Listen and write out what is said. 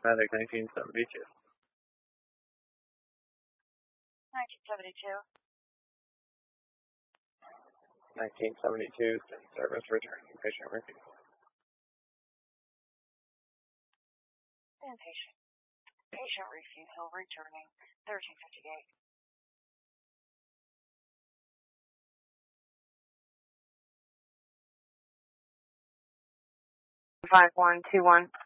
Medic 1972. 1972. 1972, send service returning patient review. Inpatient. Patient refusal returning 1358. Five one two one.